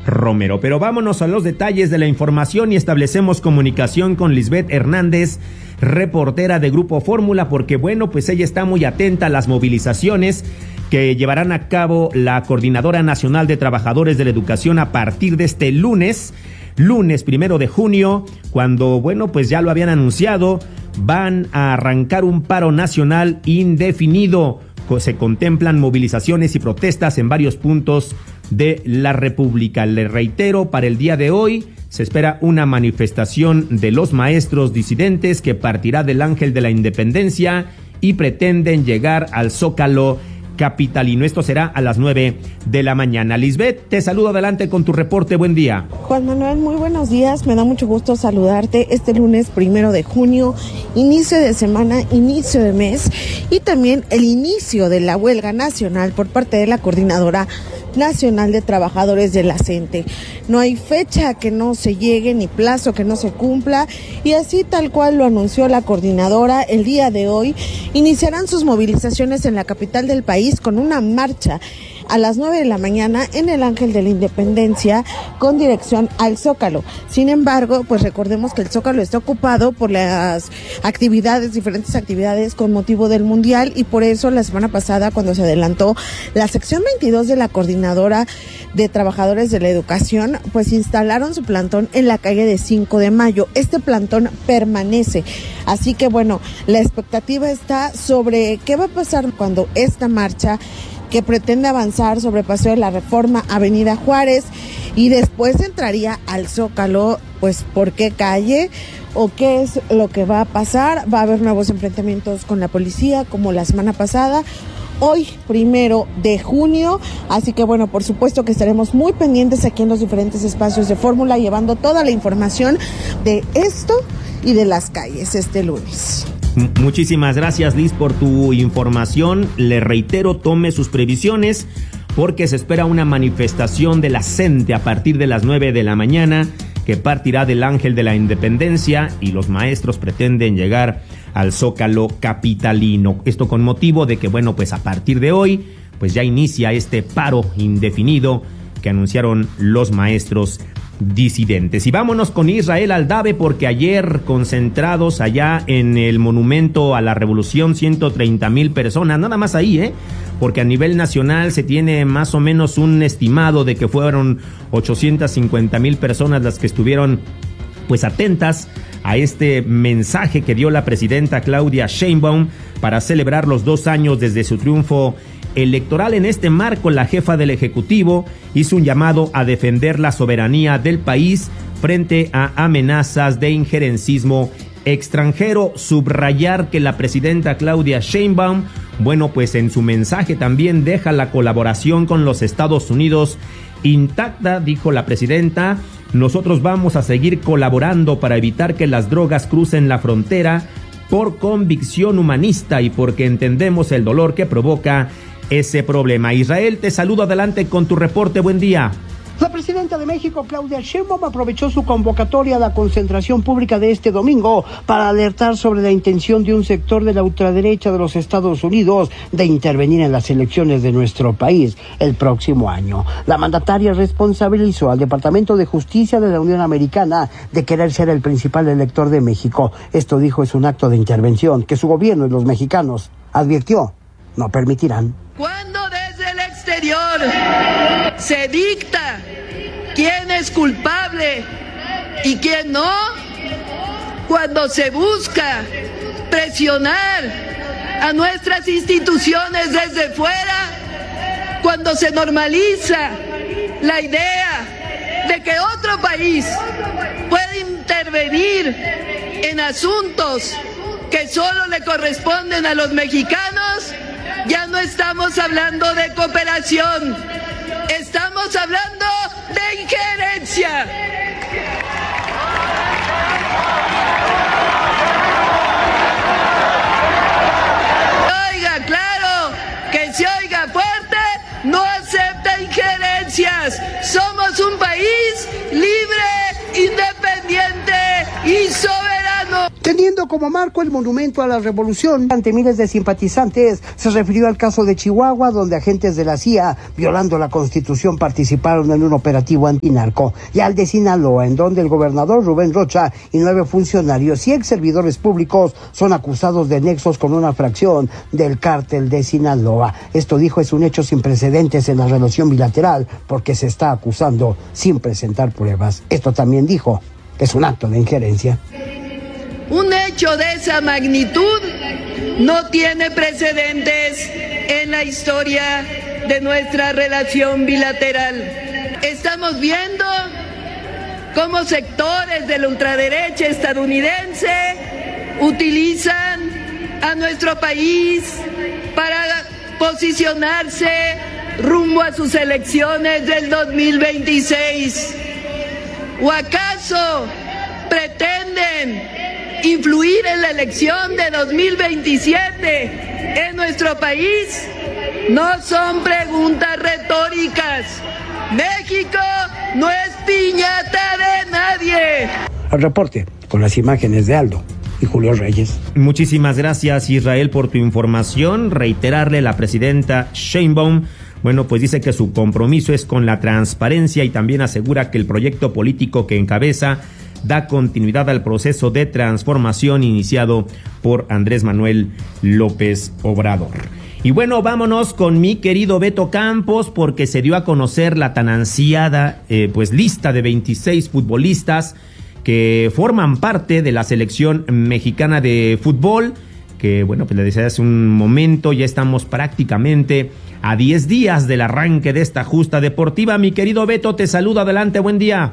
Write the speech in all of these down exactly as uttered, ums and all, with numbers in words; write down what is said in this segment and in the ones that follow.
Romero. Pero vámonos a los detalles de la información y establecemos comunicación con Lisbeth Hernández, reportera de Grupo Fórmula, porque bueno, pues ella está muy atenta a las movilizaciones que llevarán a cabo la Coordinadora Nacional de Trabajadores de la Educación a partir de este lunes, lunes primero de junio, cuando, bueno, pues ya lo habían anunciado, van a arrancar un paro nacional indefinido. Se contemplan movilizaciones y protestas en varios puntos de la República. Le reitero, para el día de hoy se espera una manifestación de los maestros disidentes que partirá del Ángel de la Independencia y pretenden llegar al Zócalo capitalino. Esto será a las nueve de la mañana. Lisbeth, te saludo, adelante con tu reporte. Buen día. Juan Manuel, muy buenos días. Me da mucho gusto saludarte este lunes primero de junio, inicio de semana, inicio de mes y también el inicio de la huelga nacional por parte de la Coordinadora Nacional de Trabajadores de la CENTE. No hay fecha que no se llegue ni plazo que no se cumpla, y así tal cual lo anunció la coordinadora, el día de hoy iniciarán sus movilizaciones en la capital del país con una marcha a las nueve de la mañana en el Ángel de la Independencia con dirección al Zócalo. Sin embargo, pues recordemos que el Zócalo está ocupado por las actividades, diferentes actividades con motivo del Mundial, y por eso la semana pasada, cuando se adelantó la sección veintidós de la Coordinadora de Trabajadores de la Educación, pues instalaron su plantón en la calle de cinco de mayo. Este plantón permanece, así que bueno, la expectativa está sobre qué va a pasar cuando esta marcha, que pretende avanzar sobre Paseo de la Reforma, Avenida Juárez, y después entraría al Zócalo, pues ¿por qué calle? ¿O qué es lo que va a pasar? ¿Va a haber nuevos enfrentamientos con la policía como la semana pasada? Hoy, primero de junio, así que bueno, por supuesto que estaremos muy pendientes aquí en los diferentes espacios de Fórmula, llevando toda la información de esto y de las calles este lunes. Muchísimas gracias, Liz, por tu información. Le reitero, tome sus previsiones porque se espera una manifestación de la CENTE a partir de las nueve de la mañana que partirá del Ángel de la Independencia, y los maestros pretenden llegar al Zócalo capitalino. Esto con motivo de que, bueno, pues a partir de hoy, pues ya inicia este paro indefinido que anunciaron los maestros disidentes. Y vámonos con Israel Aldave, porque ayer, concentrados allá en el Monumento a la Revolución, ciento treinta mil personas, nada más ahí, ¿eh? Porque a nivel nacional se tiene más o menos un estimado de que fueron ochocientas cincuenta mil personas las que estuvieron pues atentas a este mensaje que dio la presidenta Claudia Sheinbaum para celebrar los dos años desde su triunfo electoral. En este marco, la jefa del Ejecutivo hizo un llamado a defender la soberanía del país frente a amenazas de injerencismo extranjero. Subrayar que la presidenta Claudia Sheinbaum, bueno, pues en su mensaje también deja la colaboración con los Estados Unidos intacta. Dijo la presidenta: nosotros vamos a seguir colaborando para evitar que las drogas crucen la frontera por convicción humanista y porque entendemos el dolor que provoca ese problema. Israel, te saludo, adelante con tu reporte. Buen día. La presidenta de México, Claudia Sheinbaum, aprovechó su convocatoria a la concentración pública de este domingo para alertar sobre la intención de un sector de la ultraderecha de los Estados Unidos de intervenir en las elecciones de nuestro país el próximo año. La mandataria responsabilizó al Departamento de Justicia de la Unión Americana de querer ser el principal elector de México. Esto, dijo, es un acto de intervención que su gobierno y los mexicanos, advirtió, no permitirán. Cuando desde el exterior se dicta quién es culpable y quién no, cuando se busca presionar a nuestras instituciones desde fuera, cuando se normaliza la idea de que otro país puede intervenir en asuntos que solo le corresponden a los mexicanos, ya no estamos hablando de cooperación, estamos hablando de injerencia. Oiga, claro, que se oiga fuerte, no acepta injerencias. Somos un país libre, independiente y soberano. Teniendo como marco el monumento a la revolución, ante miles de simpatizantes, se refirió al caso de Chihuahua, donde agentes de la C I A, violando la Constitución, participaron en un operativo antinarco, y al de Sinaloa, en donde el gobernador Rubén Rocha y nueve funcionarios y ex servidores públicos son acusados de nexos con una fracción del cártel de Sinaloa. Esto, dijo, es un hecho sin precedentes en la relación bilateral, porque se está acusando sin presentar pruebas. Esto también, dijo, es un acto de injerencia. Un hecho de esa magnitud no tiene precedentes en la historia de nuestra relación bilateral. Estamos viendo cómo sectores de la ultraderecha estadounidense utilizan a nuestro país para posicionarse rumbo a sus elecciones del dos mil veintiséis. ¿O acaso pretenden influir en la elección de dos mil veintisiete en nuestro país? No son preguntas retóricas. México no es piñata de nadie. Al reporte con las imágenes de Aldo y Julio Reyes. Muchísimas gracias, Israel, por tu información. Reiterarle a la presidenta Sheinbaum, bueno, pues dice que su compromiso es con la transparencia y también asegura que el proyecto político que encabeza da continuidad al proceso de transformación iniciado por Andrés Manuel López Obrador. Y bueno, vámonos con mi querido Beto Campos, porque se dio a conocer la tan ansiada eh, pues lista de veintiséis futbolistas que forman parte de la selección mexicana de fútbol, que bueno, pues le decía hace un momento, ya estamos prácticamente a diez días del arranque de esta justa deportiva. Mi querido Beto, te saludo, adelante, buen día.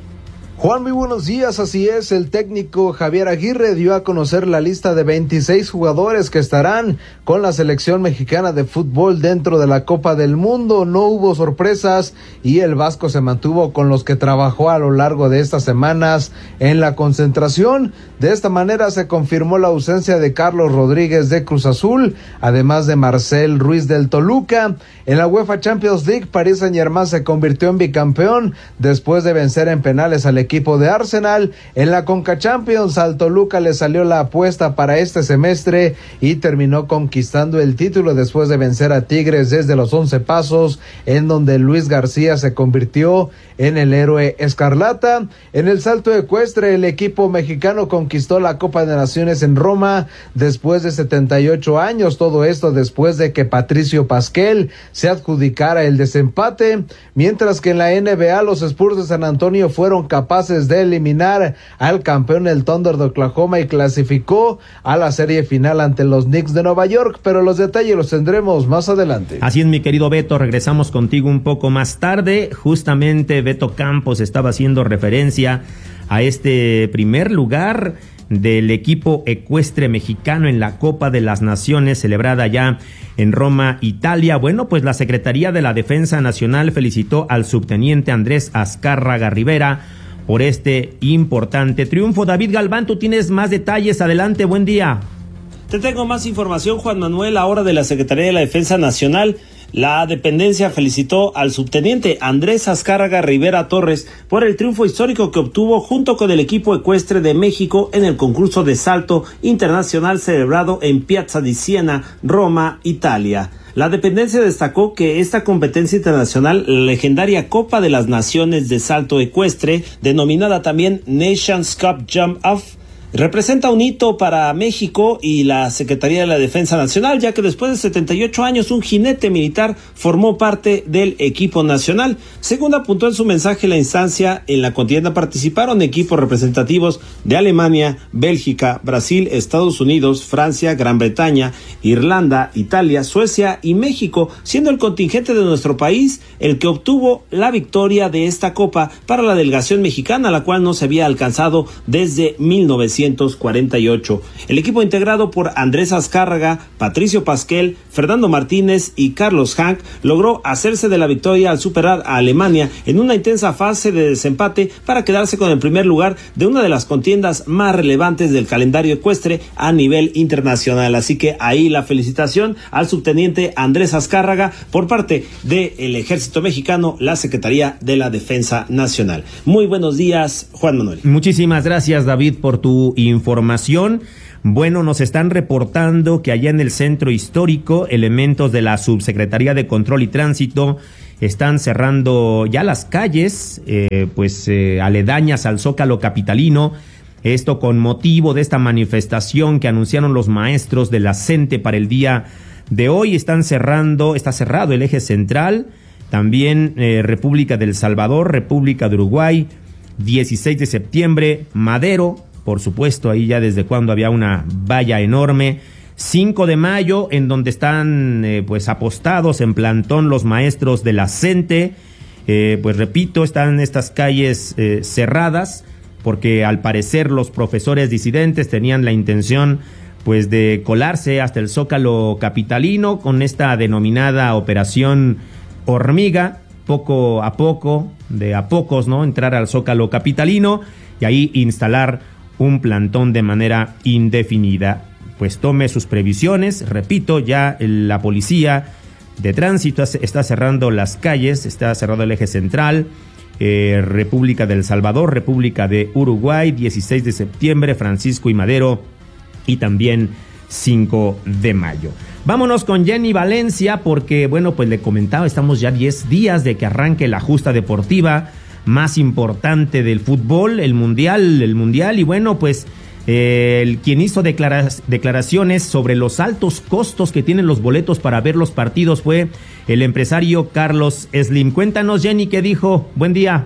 Juan, muy buenos días. Así es, el técnico Javier Aguirre dio a conocer la lista de veintiséis jugadores que estarán con la selección mexicana de fútbol dentro de la Copa del Mundo. No hubo sorpresas y el Vasco se mantuvo con los que trabajó a lo largo de estas semanas en la concentración. De esta manera se confirmó la ausencia de Carlos Rodríguez de Cruz Azul, además de Marcel Ruiz del Toluca. En la UEFA Champions League, Paris Saint-Germain se convirtió en bicampeón después de vencer en penales al equipo equipo de Arsenal. En la Conca Champions, al Toluca le salió la apuesta para este semestre y terminó conquistando el título después de vencer a Tigres desde los once pasos, en donde Luis García se convirtió en el héroe escarlata. En el salto ecuestre, el equipo mexicano conquistó la Copa de Naciones en Roma después de setenta y ocho años, todo esto después de que Patricio Pasquel se adjudicara el desempate, mientras que en la N B A los Spurs de San Antonio fueron capaces de eliminar al campeón el Thunder de Oklahoma y clasificó a la serie final ante los Knicks de Nueva York, pero los detalles los tendremos más adelante. Así es, mi querido Beto, regresamos contigo un poco más tarde. Justamente Beto Campos estaba haciendo referencia a este primer lugar del equipo ecuestre mexicano en la Copa de las Naciones celebrada ya en Roma, Italia. Bueno, pues la Secretaría de la Defensa Nacional felicitó al subteniente Andrés Azcárraga Rivera por este importante triunfo. David Galván, tú tienes más detalles, adelante, buen día. Te tengo más información, Juan Manuel, ahora de la Secretaría de la Defensa Nacional. La dependencia felicitó al subteniente Andrés Azcárraga Rivera Torres por el triunfo histórico que obtuvo junto con el equipo ecuestre de México en el concurso de salto internacional celebrado en Piazza di Siena, Roma, Italia. La dependencia destacó que esta competencia internacional, la legendaria Copa de las Naciones de Salto Ecuestre, denominada también Nations Cup Jump Off, representa un hito para México y la Secretaría de la Defensa Nacional, ya que después de setenta y ocho años un jinete militar formó parte del equipo nacional. Según apuntó en su mensaje la instancia, en la contienda participaron equipos representativos de Alemania, Bélgica, Brasil, Estados Unidos, Francia, Gran Bretaña, Irlanda, Italia, Suecia y México, siendo el contingente de nuestro país el que obtuvo la victoria de esta copa para la delegación mexicana, la cual no se había alcanzado desde mil novecientos cuarenta y ocho. El equipo integrado por Andrés Azcárraga, Patricio Pasquel, Fernando Martínez y Carlos Hank logró hacerse de la victoria al superar a Alemania en una intensa fase de desempate para quedarse con el primer lugar de una de las contiendas más relevantes del calendario ecuestre a nivel internacional. Así que ahí la felicitación al subteniente Andrés Azcárraga por parte del Ejército Mexicano, la Secretaría de la Defensa Nacional. Muy buenos días, Juan Manuel. Muchísimas gracias, David, por tu tu información. Bueno, nos están reportando que allá en el centro histórico, elementos de la Subsecretaría de Control y Tránsito están cerrando ya las calles, eh, pues eh, aledañas al Zócalo capitalino. Esto con motivo de esta manifestación que anunciaron los maestros de la CENTE para el día de hoy. Están cerrando, está cerrado el eje central, también eh, República del Salvador, República de Uruguay, dieciséis de septiembre, Madero, por supuesto, ahí ya desde cuando había una valla enorme. cinco de mayo, en donde están eh, pues apostados en plantón los maestros de la CENTE. Eh, pues repito, están estas calles eh, cerradas, porque al parecer los profesores disidentes tenían la intención pues de colarse hasta el Zócalo capitalino con esta denominada Operación Hormiga, poco a poco, de a pocos, ¿no? Entrar al Zócalo capitalino y ahí instalar un plantón de manera indefinida. Pues tome sus previsiones, repito, ya la policía de tránsito está cerrando las calles, está cerrado el eje central, eh, República del Salvador, República de Uruguay, dieciséis de septiembre, Francisco y Madero, y también cinco de mayo. Vámonos con Jenny Valencia, porque, bueno, pues le comentaba, estamos ya diez días de que arranque la justa deportiva más importante del fútbol, el Mundial, el Mundial, y bueno, pues eh, el quien hizo declara- declaraciones sobre los altos costos que tienen los boletos para ver los partidos fue el empresario Carlos Slim. Cuéntanos, Jenny, ¿qué dijo? Buen día.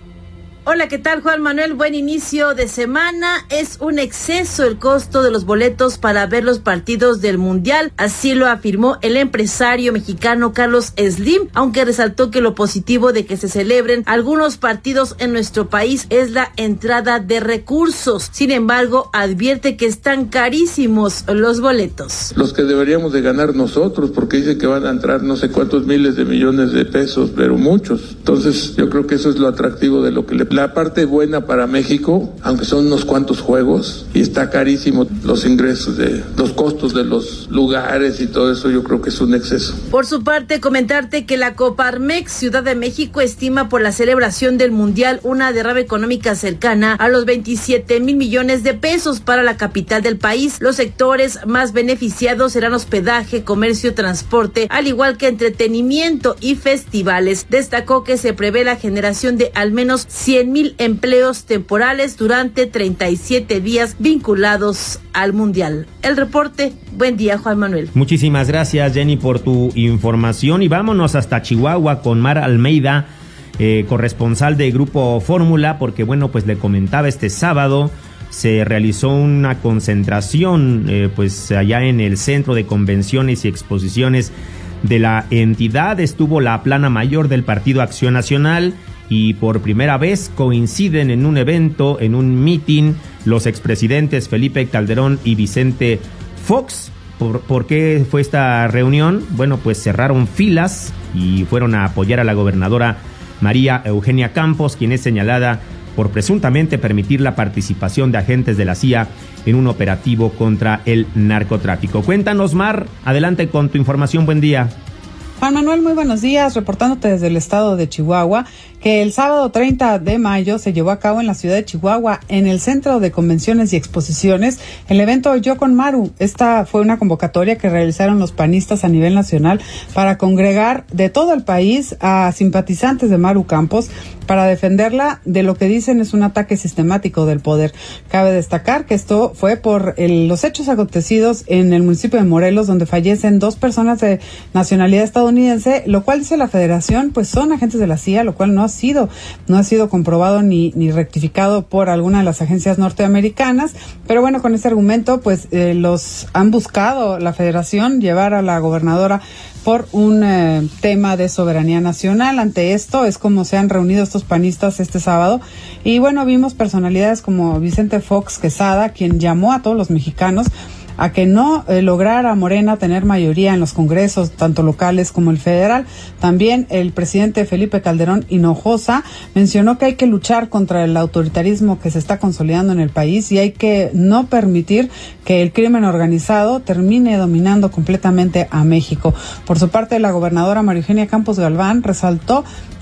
Hola, ¿qué tal, Juan Manuel? Buen inicio de semana. Es un exceso el costo de los boletos para ver los partidos del Mundial. Así lo afirmó el empresario mexicano Carlos Slim, aunque resaltó que lo positivo de que se celebren algunos partidos en nuestro país es la entrada de recursos. Sin embargo, advierte que están carísimos los boletos. Los que deberíamos de ganar nosotros, porque dice que van a entrar no sé cuántos miles de millones de pesos, pero muchos. Entonces, yo creo que eso es lo atractivo de lo que le... La parte buena para México, aunque son unos cuantos juegos, y está carísimo los ingresos, de los costos de los lugares y todo eso, yo creo que es un exceso. Por su parte, comentarte que la Coparmex Ciudad de México estima por la celebración del Mundial una derrama económica cercana a los veintisiete mil millones de pesos para la capital del país. Los sectores más beneficiados serán hospedaje, comercio, transporte, al igual que entretenimiento y festivales. Destacó que se prevé la generación de al menos cien mil empleos temporales durante treinta y siete días vinculados al Mundial. El reporte. Buen día, Juan Manuel. Muchísimas gracias, Jenny, por tu información, y vámonos hasta Chihuahua con Mar Almeida, eh, corresponsal de Grupo Fórmula, porque bueno, pues le comentaba, este sábado se realizó una concentración eh, pues allá en el Centro de Convenciones y Exposiciones de la entidad. Estuvo la plana mayor del Partido Acción Nacional, y por primera vez coinciden en un evento, en un meeting, los expresidentes Felipe Calderón y Vicente Fox. ¿Por, ¿Por qué fue esta reunión? Bueno, pues cerraron filas y fueron a apoyar a la gobernadora María Eugenia Campos, quien es señalada por presuntamente permitir la participación de agentes de la C I A en un operativo contra el narcotráfico. Cuéntanos, Mar, adelante con tu información. Buen día. Juan Manuel, muy buenos días, reportándote desde el estado de Chihuahua, que el sábado treinta de mayo se llevó a cabo en la ciudad de Chihuahua, en el Centro de Convenciones y Exposiciones, el evento Yo con Maru. Esta fue una convocatoria que realizaron los panistas a nivel nacional para congregar de todo el país a simpatizantes de Maru Campos para defenderla de lo que dicen es un ataque sistemático del poder. Cabe destacar que esto fue por el, los hechos acontecidos en el municipio de Morelos, donde fallecen dos personas de nacionalidad estadounidense, lo cual dice la Federación, pues son agentes de la C I A, lo cual no ha sido, no ha sido comprobado ni, ni rectificado por alguna de las agencias norteamericanas. Pero bueno, con este argumento, pues eh, los han buscado la Federación llevar a la gobernadora por un eh, tema de soberanía nacional. Ante esto es como se han reunido estos panistas este sábado, y bueno, vimos personalidades como Vicente Fox Quesada, quien llamó a todos los mexicanos a que no eh, lograra Morena tener mayoría en los congresos, tanto locales como el federal. También el presidente Felipe Calderón Hinojosa mencionó que hay que luchar contra el autoritarismo que se está consolidando en el país y hay que no permitir que el crimen organizado termine dominando completamente a México. Por su parte, la gobernadora María Eugenia Campos Galván resaltó que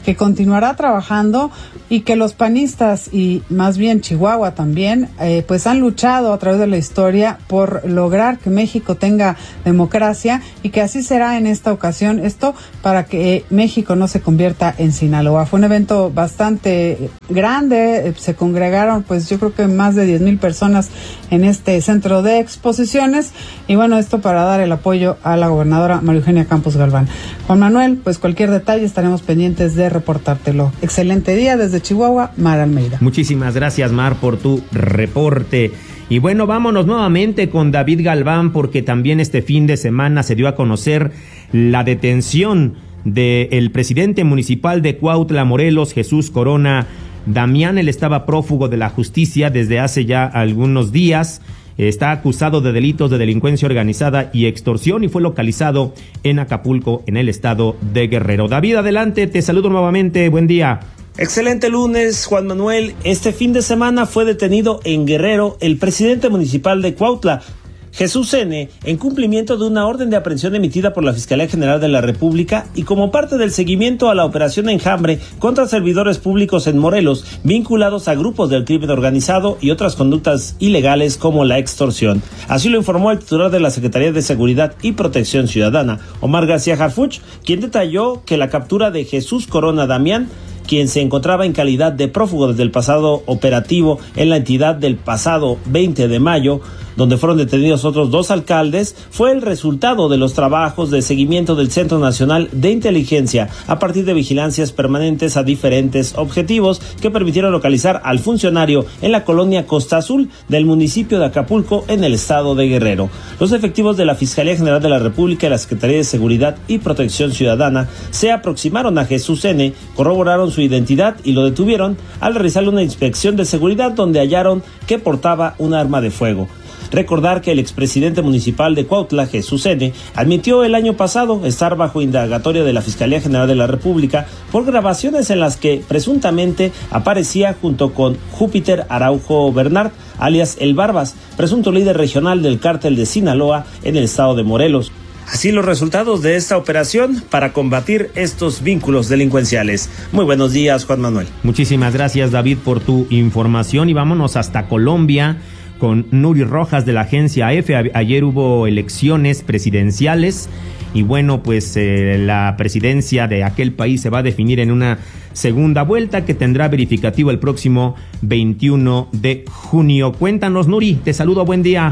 que continuará trabajando y que los panistas y más bien Chihuahua también, eh, pues han luchado a través de la historia por lograr que México tenga democracia y que así será en esta ocasión. Esto para que México no se convierta en Sinaloa. Fue un evento bastante grande, se congregaron pues yo creo que más de diez mil personas en este centro de exposiciones y bueno, esto para dar el apoyo a la gobernadora María Eugenia Campos Galván. Juan Manuel, pues cualquier detalle estaremos pendientes de reportártelo. Excelente día desde Chihuahua, Mar Almeida. Muchísimas gracias, Mar, por tu reporte. Y bueno, vámonos nuevamente con David Galván, porque también este fin de semana se dio a conocer la detención del presidente municipal de Cuautla, Morelos, Jesús Corona Damián. Él estaba prófugo de la justicia desde hace ya algunos días. Está acusado de delitos de delincuencia organizada y extorsión y fue localizado en Acapulco, en el estado de Guerrero. David, adelante, te saludo nuevamente, buen día. Excelente lunes, Juan Manuel. Este fin de semana fue detenido en Guerrero el presidente municipal de Cuautla, Jesús N., en cumplimiento de una orden de aprehensión emitida por la Fiscalía General de la República y como parte del seguimiento a la operación Enjambre contra servidores públicos en Morelos, vinculados a grupos del crimen organizado y otras conductas ilegales como la extorsión. Así lo informó el titular de la Secretaría de Seguridad y Protección Ciudadana, Omar García Harfuch, quien detalló que la captura de Jesús Corona Damián, quien se encontraba en calidad de prófugo desde el pasado operativo en la entidad del pasado veinte de mayo, donde fueron detenidos otros dos alcaldes, fue el resultado de los trabajos de seguimiento del Centro Nacional de Inteligencia a partir de vigilancias permanentes a diferentes objetivos que permitieron localizar al funcionario en la colonia Costa Azul del municipio de Acapulco, en el estado de Guerrero. Los efectivos de la Fiscalía General de la República y la Secretaría de Seguridad y Protección Ciudadana se aproximaron a Jesús N., corroboraron su identidad y lo detuvieron al realizarle una inspección de seguridad donde hallaron que portaba un arma de fuego. Recordar que el expresidente municipal de Cuautla, Jesús N., admitió el año pasado estar bajo indagatoria de la Fiscalía General de la República por grabaciones en las que presuntamente aparecía junto con Júpiter Araujo Bernard, alias El Barbas, presunto líder regional del cártel de Sinaloa en el estado de Morelos. Así los resultados de esta operación para combatir estos vínculos delincuenciales. Muy buenos días, Juan Manuel. Muchísimas gracias, David, por tu información y vámonos hasta Colombia con Nuri Rojas de la agencia F. Ayer hubo elecciones presidenciales y bueno, pues eh, la presidencia de aquel país se va a definir en una segunda vuelta que tendrá verificativo el próximo veintiuno de junio. Cuéntanos, Nuri, te saludo, buen día.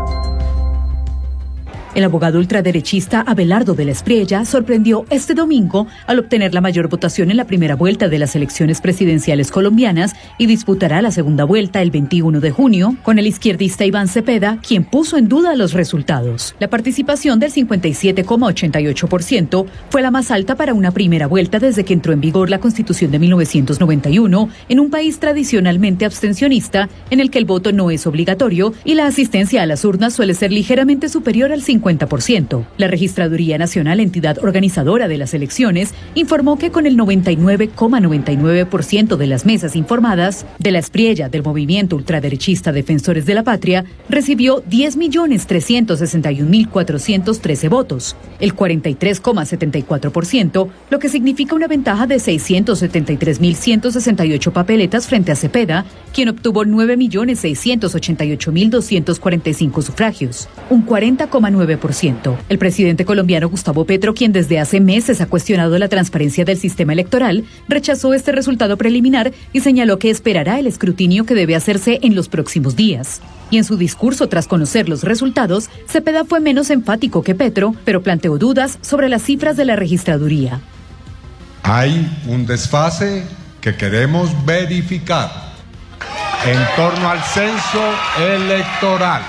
El abogado ultraderechista Abelardo de la Espriella sorprendió este domingo al obtener la mayor votación en la primera vuelta de las elecciones presidenciales colombianas y disputará la segunda vuelta el veintiuno de junio con el izquierdista Iván Cepeda, quien puso en duda los resultados. La participación del cincuenta y siete coma ochenta y ocho por ciento fue la más alta para una primera vuelta desde que entró en vigor la Constitución de mil novecientos noventa y uno en un país tradicionalmente abstencionista en el que el voto no es obligatorio y la asistencia a las urnas suele ser ligeramente superior al cincuenta por ciento. La Registraduría Nacional, entidad organizadora de las elecciones, informó que con el noventa y nueve coma noventa y nueve por ciento de las mesas informadas, de la Espriella del movimiento ultraderechista Defensores de la Patria recibió diez millones trescientos sesenta y un mil cuatrocientos trece votos, el cuarenta y tres coma setenta y cuatro por ciento, lo que significa una ventaja de seiscientos setenta y tres mil ciento sesenta y ocho papeletas frente a Cepeda, quien obtuvo nueve millones seiscientos ochenta y ocho mil doscientos cuarenta y cinco sufragios, un cuarenta coma nueve por ciento. El presidente colombiano Gustavo Petro, quien desde hace meses ha cuestionado la transparencia del sistema electoral, rechazó este resultado preliminar y señaló que esperará el escrutinio que debe hacerse en los próximos días. Y en su discurso tras conocer los resultados, Cepeda fue menos enfático que Petro, pero planteó dudas sobre las cifras de la registraduría. Hay un desfase que queremos verificar en torno al censo electoral.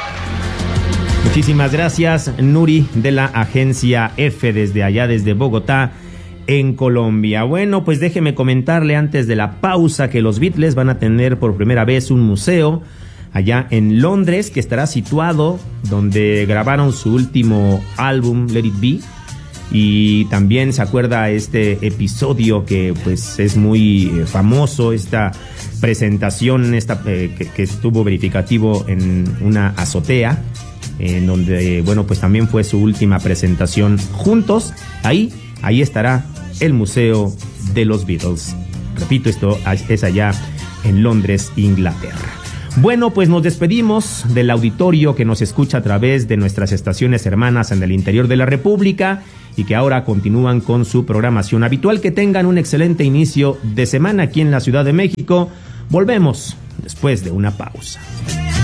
Muchísimas gracias, Nuri, de la agencia F, desde allá, desde Bogotá, en Colombia. Bueno, pues déjeme comentarle antes de la pausa que los Beatles van a tener por primera vez un museo allá en Londres, que estará situado donde grabaron su último álbum, Let It Be. Y también se acuerda este episodio que pues es muy eh, famoso, esta presentación esta eh, que, que estuvo verificativo en una azotea, en donde, bueno, pues también fue su última presentación juntos. Ahí, ahí estará el Museo de los Beatles. Repito, esto es allá en Londres, Inglaterra. Bueno, pues nos despedimos del auditorio que nos escucha a través de nuestras estaciones hermanas en el interior de la República y que ahora continúan con su programación habitual. Que tengan un excelente inicio de semana aquí en la Ciudad de México. Volvemos después de una pausa.